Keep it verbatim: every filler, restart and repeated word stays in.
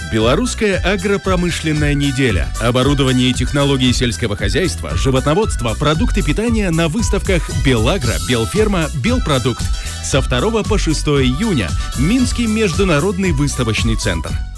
Белорусская агропромышленная неделя. Оборудование и технологии сельского хозяйства, животноводство, продукты питания на выставках Белагро, Белферма, Белпродукт. Со второго по шестое июня. Минский международный выставочный центр.